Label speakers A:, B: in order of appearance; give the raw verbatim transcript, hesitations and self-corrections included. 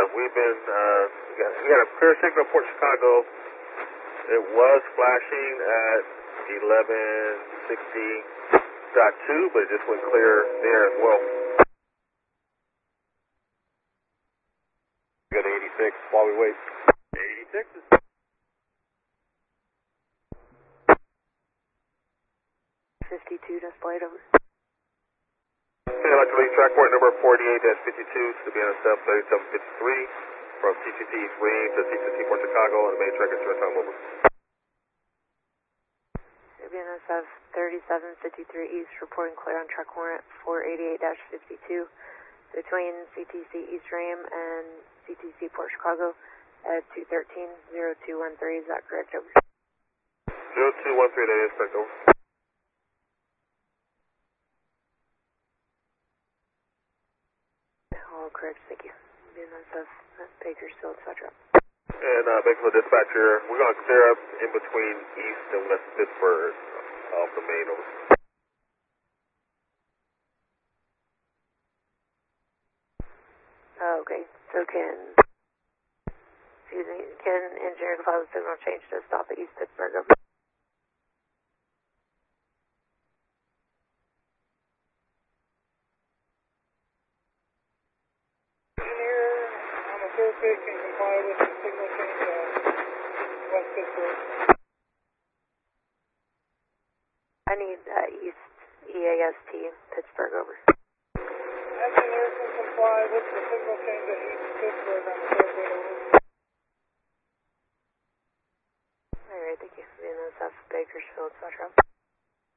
A: we've been, uh, we, got, we got a clear signal Port Chicago. It was flashing at eleven sixty dot two, but it just went clear there as well. We got eighty-six while we wait. eighty-six is...
B: fifty-two displayed over.
A: Okay, I'd like to read track point number forty-eight dash fifty-two to the B N S F thirty-seven fifty-three from T C C East Wing to T C C Port Chicago and the main track is your time over.
B: B N S F thirty-seven fifty-three East reporting clear on track warrant four eighty-eight dash fifty-two between C T C East Ram and C T C Port Chicago at two thirteen oh two one three. Is that correct? Over.
A: zero two one three, that is correct. Over.
B: All correct, thank you. B N S F Bakersfield, et cetera.
A: And uh, Bakersfield dispatcher, we're going to clear up in between East and West Pittsburgh off the main. Over.
B: Oh, okay, so can, excuse me, can engineer file the signal change to stop at East Pittsburgh? Over.
C: Can comply with the signal change uh, West Pittsburgh.
B: I need uh, East E A S T Pittsburgh, over.
C: Engineer can comply with the signal change at East Pittsburgh on the third way over.
B: Alright, thank you. B N S F Bakersfield, et cetera.